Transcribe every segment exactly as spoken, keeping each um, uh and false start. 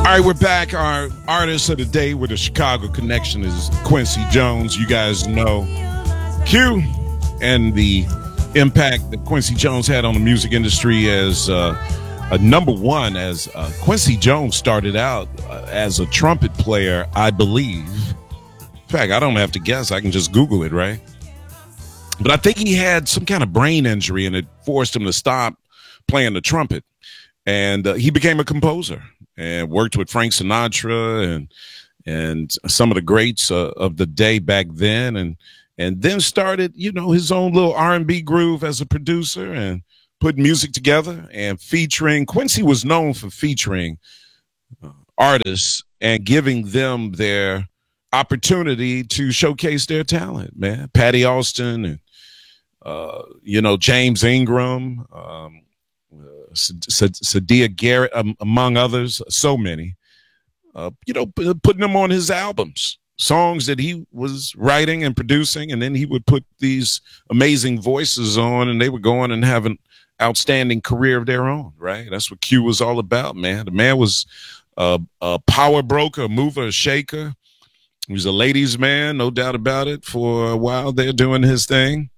All right, we're back. Our artist of the day with a Chicago connection is Quincy Jones. You guys know Q and the impact that Quincy Jones had on the music industry as uh, a number one. As uh, Quincy Jones started out uh, as a trumpet player, I believe. In fact, I don't have to guess. I can just Google it, right? But I think he had some kind of brain injury, and it forced him to stop playing the trumpet. And uh, he became a composer and worked with Frank Sinatra and and some of the greats uh, of the day back then, and and then started, you know, his own little R and B groove as a producer and put music together and featuring. Quincy was known for featuring uh, artists and giving them their opportunity to showcase their talent, man. Patty Austin and, uh, you know, James Ingram, um, uh, Sadia Garrett, um, among others, so many, uh, you know, p- putting them on his albums, songs that he was writing and producing. And then he would put these amazing voices on, and they would go on and have an outstanding career of their own, right? That's what Q was all about, man. The man was a, a power broker, a mover, a shaker. He was a ladies' man, no doubt about it, for a while there doing his thing.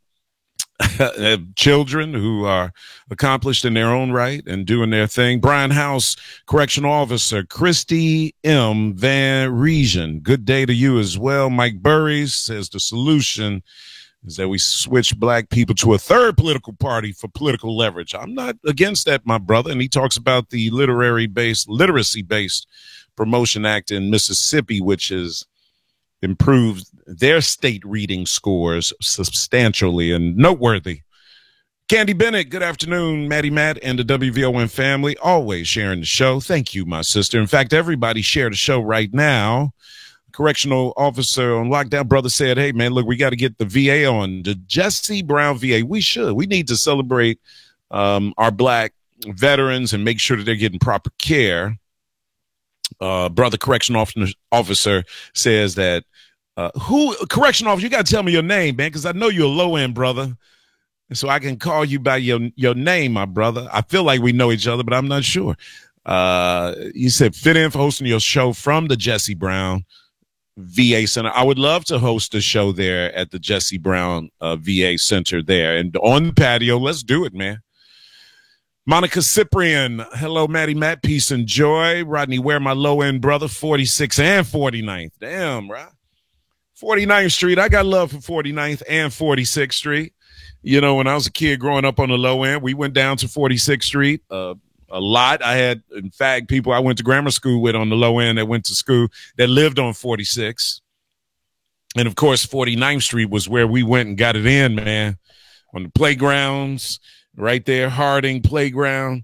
Children who are accomplished in their own right and doing their thing. Bryan House, Correctional Officer Christy M. Van Riesen, good day to you as well. Mike Burries says the solution is that we switch black people to a third political party for political leverage. I'm not against that, my brother. And he talks about the literary-based, literacy-based Promotion Act in Mississippi, which has improved their state reading scores substantially and noteworthy. Candy Bennett, good afternoon, Maddie Matt and the W V O N family, always sharing the show. Thank you, my sister. In fact, everybody share the show right now. Correctional officer on lockdown brother said, hey, man, look, we got to get the V A on, the Jesse Brown V A. We should. We need to celebrate um, our black veterans and make sure that they're getting proper care. Uh, brother correctional officer says that uh, who correctional officer, you got to tell me your name, man, because I know you're a low end brother. And so I can call you by your, your name, my brother. I feel like we know each other, but I'm not sure. Uh, you said fit in for hosting your show from the Jesse Brown V A Center. I would love to host a show there at the Jesse Brown uh, V A Center there. And on the patio, let's do it, man. Monica Cyprian, hello, Maddie Matt, peace and joy. Rodney Ware, my low-end brother, forty-sixth and forty-ninth. Damn, right? forty-ninth Street, I got love for forty-ninth and forty-sixth Street. You know, when I was a kid growing up on the low end, we went down to forty-sixth Street uh, a lot. I had, in fact, people I went to grammar school with on the low end that went to school that lived on forty-six. And, of course, forty-ninth Street was where we went and got it in, man, on the playgrounds. Right there, Harding Playground,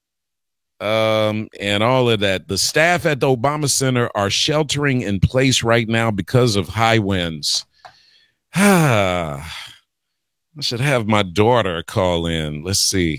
um, and all of that. The staff at the Obama Center are sheltering in place right now because of high winds. Ah, I should have my daughter call in. Let's see.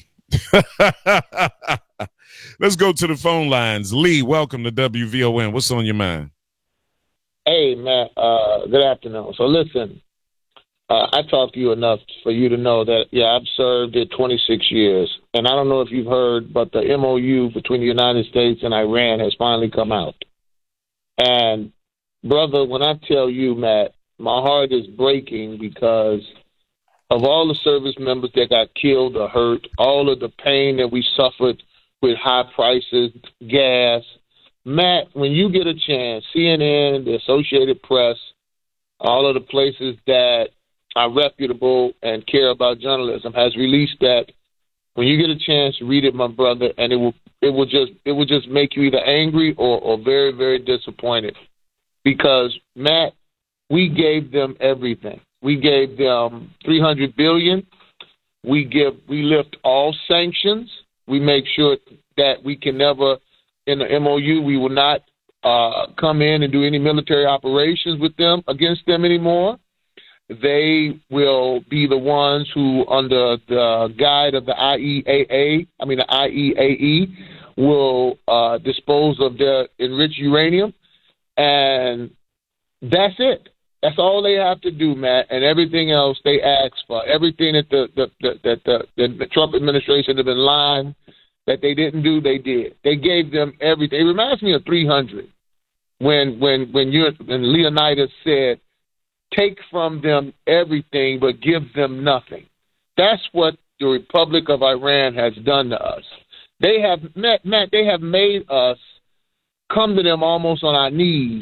Let's go to the phone lines. Lee, welcome to W V O N. What's on your mind? Hey, Matt. Uh, good afternoon. So listen. Uh, I talked to you enough for you to know that, yeah, I've served it twenty-six years. And I don't know if you've heard, but the M O U between the United States and Iran has finally come out. And, brother, when I tell you, Matt, my heart is breaking because of all the service members that got killed or hurt, all of the pain that we suffered with high prices, gas. Matt, when you get a chance, C N N, the Associated Press, all of the places that are reputable and care about journalism has released that. When you get a chance, read it, my brother, and it will it will just it will just make you either angry or, or very, very disappointed. Because, Matt, we gave them everything. We gave them three hundred billion dollars. We give we lift all sanctions. We make sure that we can never, in the M O U, we will not uh, come in and do any military operations with them against them anymore. They will be the ones who, under the guide of the I E A A, I mean the I E A E, will uh, dispose of their enriched uranium, and that's it. That's all they have to do, Matt, and everything else they ask for. Everything that the the, the, that the, the, the Trump administration have been lying that they didn't do, they did. They gave them everything. It reminds me of three hundred when when when you when Leonidas said, "Take from them everything, but give them nothing." That's what the Republic of Iran has done to us. They have Matt, Matt, they have made us come to them almost on our knees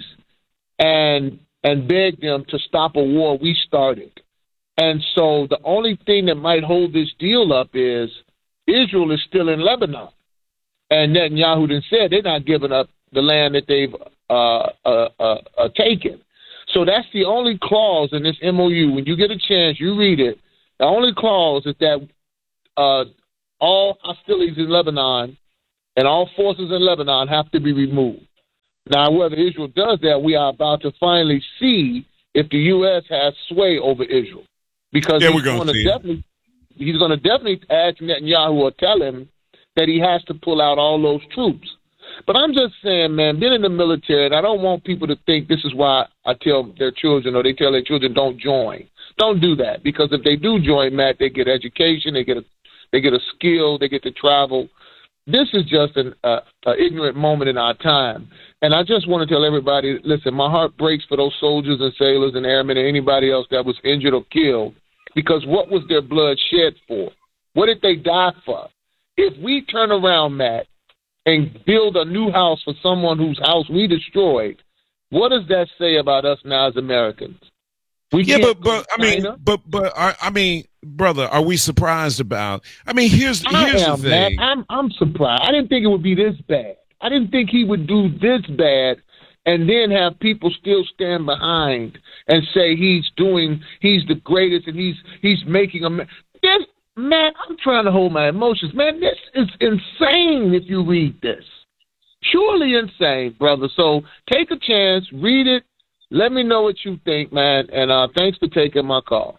and and beg them to stop a war we started. And so the only thing that might hold this deal up is Israel is still in Lebanon. And Netanyahu then said they're not giving up the land that they've uh, uh, uh, uh, taken. So that's the only clause in this M O U. When you get a chance, you read it. The only clause is that uh, all hostilities in Lebanon and all forces in Lebanon have to be removed. Now, whether Israel does that, we are about to finally see if the U S has sway over Israel. Because yeah, he's we're gonna going to see definitely, he's going to definitely ask Netanyahu or tell him that he has to pull out all those troops. But I'm just saying, man, being in the military, and I don't want people to think this is why I tell their children or they tell their children don't join. Don't do that, because if they do join, Matt, they get education, they get a, they get a skill, they get to travel. This is just an uh, uh, ignorant moment in our time. And I just want to tell everybody, listen, my heart breaks for those soldiers and sailors and airmen and anybody else that was injured or killed, because what was their blood shed for? What did they die for? If we turn around, Matt, and build a new house for someone whose house we destroyed, what does that say about us now as Americans? We yeah, but but I mean, but but I, I mean, brother, are we surprised about? I mean, here's here's I am, the thing. Man. I'm I'm surprised. I didn't think it would be this bad. I didn't think he would do this bad, and then have people still stand behind and say he's doing, he's the greatest, and he's he's making a this. Man, I'm trying to hold my emotions. Man, this is insane if you read this. Surely insane, brother. So take a chance, read it. Let me know what you think, man. And uh, thanks for taking my call.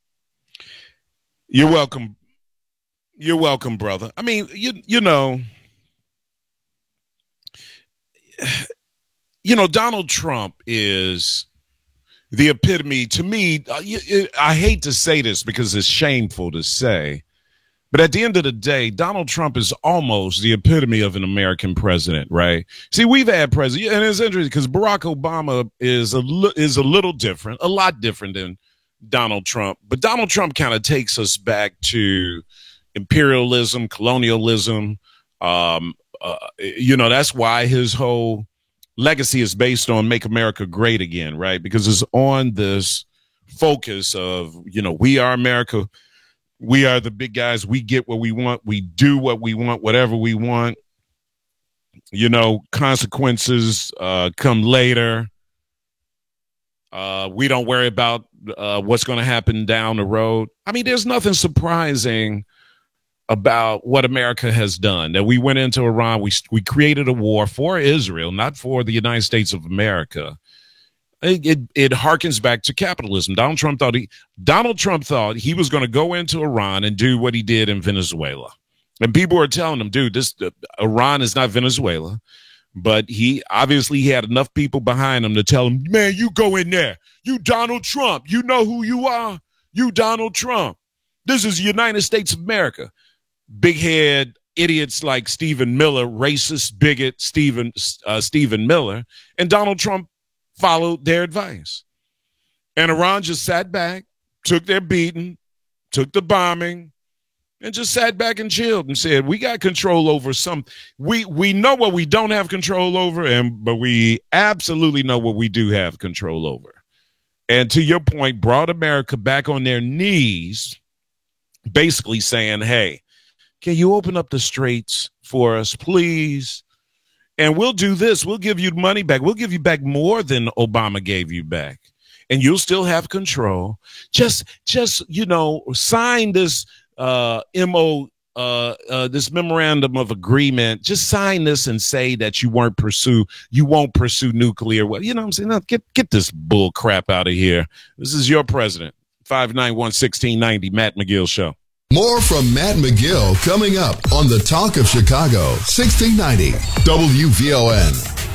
You're welcome. You're welcome, brother. I mean, you you know, you know, Donald Trump is the epitome to me. I hate to say this because it's shameful to say, but at the end of the day, Donald Trump is almost the epitome of an American president, right? See, we've had presidents, and it's interesting because Barack Obama is a is a little different, a lot different than Donald Trump. But Donald Trump kind of takes us back to imperialism, colonialism. Um, uh, you know, that's why his whole legacy is based on Make America Great Again, right? Because it's on this focus of, you know, we are America. We are the big guys. We get what we want. We do what we want, whatever we want. You know, consequences uh, come later. Uh, we don't worry about uh, what's going to happen down the road. I mean, there's nothing surprising about what America has done. That we went into Iran, we we created a war for Israel, not for the United States of America. It, it, it harkens back to capitalism. Donald Trump thought he Donald Trump thought he was going to go into Iran and do what he did in Venezuela. And people were telling him, dude, this uh, Iran is not Venezuela. But he obviously he had enough people behind him to tell him, man, you go in there. You Donald Trump. You know who you are. You Donald Trump. This is the United States of America. Big head idiots like Stephen Miller, racist bigot Stephen uh, Stephen Miller, and Donald Trump followed their advice. And Iran just sat back, took their beating, took the bombing, and just sat back and chilled and said, we got control over some. We we know what we don't have control over, and but we absolutely know what we do have control over. And to your point, brought America back on their knees, basically saying, hey, can you open up the straits for us, please? And we'll do this. We'll give you money back. We'll give you back more than Obama gave you back. And you'll still have control. Just, just you know, sign this uh, M O, uh, uh, this memorandum of agreement. Just sign this and say that you won't pursue, you won't pursue nuclear. Well, you know what I'm saying? No, get get this bull crap out of here. This is your president. five nine one, one six nine zero, Matt McGill Show. More from Matt McGill coming up on the Talk of Chicago, sixteen ninety W V O N.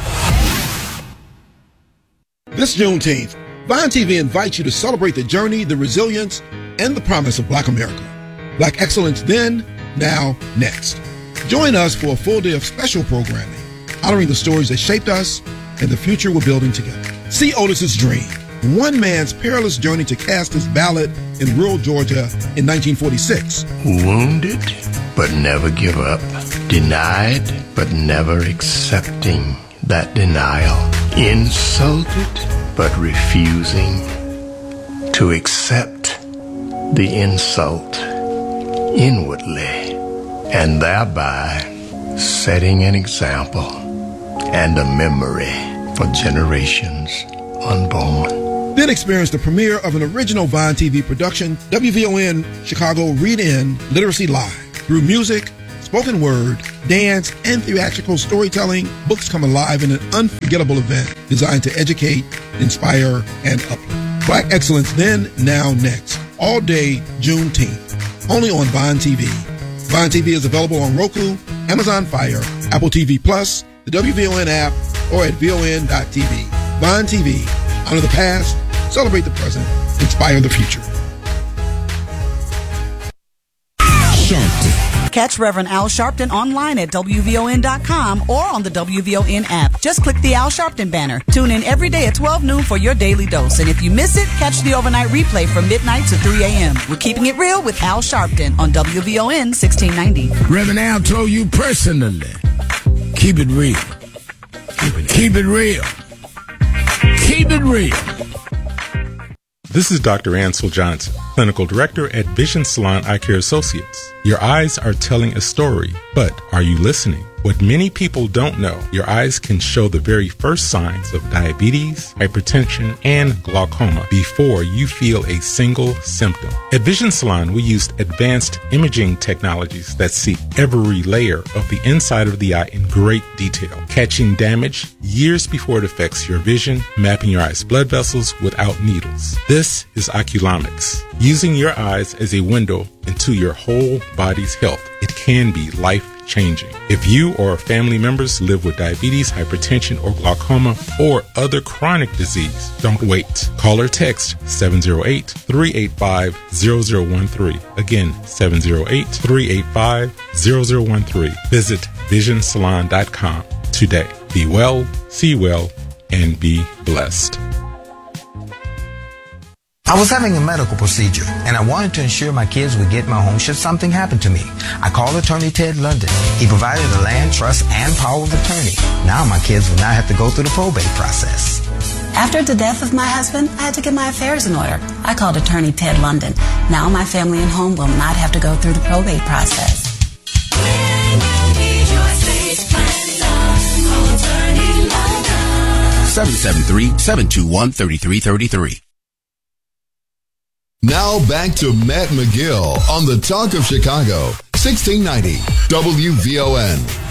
This Juneteenth, Vine T V invites you to celebrate the journey, the resilience, and the promise of Black America. Black excellence then, now, next. Join us for a full day of special programming, honoring the stories that shaped us and the future we're building together. See Otis's dream, one man's perilous journey to cast his ballot in rural Georgia in nineteen forty-six. Wounded, but never give up. Denied, but never accepting that denial. Insulted, but refusing to accept the insult inwardly, and thereby setting an example and a memory for generations unborn. Then experience the premiere of an original Vine T V production, W V O N Chicago Read In Literacy Live. Through music, spoken word, dance, and theatrical storytelling, books come alive in an unforgettable event designed to educate, inspire, and uplift. Black Excellence Then, Now, Next. All day, Juneteenth. Only on Vine T V. Vine T V is available on Roku, Amazon Fire, Apple T V Plus, the W V O N app, or at V O N dot T V. Vine T V. Honor the past, celebrate the present, inspire the future. Sharpton. Catch Reverend Al Sharpton online at W V O N dot com or on the W V O N app. Just click the Al Sharpton banner. Tune in every day at twelve noon for your daily dose. And if you miss it, catch the overnight replay from midnight to three a.m. We're keeping it real with Al Sharpton on W V O N sixteen ninety. Reverend Al told you personally, keep it real. Keep it, keep it real. Keep it real. This is Doctor Ansel Johnson, Clinical Director at Vision Salon Eye Care Associates. Your eyes are telling a story, but are you listening? What many people don't know, your eyes can show the very first signs of diabetes, hypertension, and glaucoma before you feel a single symptom. At Vision Salon, we used advanced imaging technologies that see every layer of the inside of the eye in great detail, catching damage years before it affects your vision, mapping your eye's blood vessels without needles. This is Oculomics, using your eyes as a window into your whole body's health. It can be life-changing. If you or family members live with diabetes, hypertension, or glaucoma, or other chronic disease, don't wait. Call or text seven oh eight, three eight five, zero zero one three. Again, seven oh eight, three eight five, zero zero one three. Visit vision salon dot com today. Be well, see well, and be blessed. I was having a medical procedure, and I wanted to ensure my kids would get my home should something happen to me. I called attorney Ted London. He provided a land trust and power of attorney. Now my kids will not have to go through the probate process. After the death of my husband, I had to get my affairs in order. I called attorney Ted London. Now my family and home will not have to go through the probate process. seven seven three, seven two one, three three three three. Now back to Matt McGill on the Talk of Chicago, sixteen ninety W V O N.